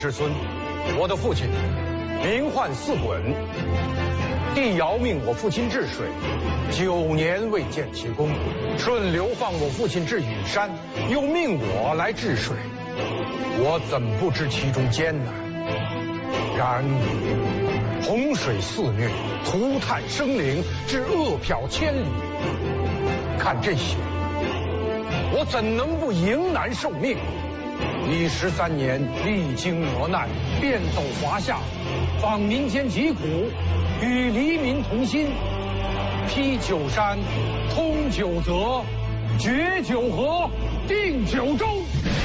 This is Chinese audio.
至尊，我的父亲名唤四滚，帝尧命我父亲治水，9年未见其功。舜流放我父亲至羽山，又命我来治水，我怎不知其中艰难？然洪水肆虐，涂炭生灵，致恶殍千里。看这些，我怎能不迎难受命？历13年，历经磨难，遍走华夏，访民间疾苦，与黎民同心，披九山，通九泽，决九河，定九州。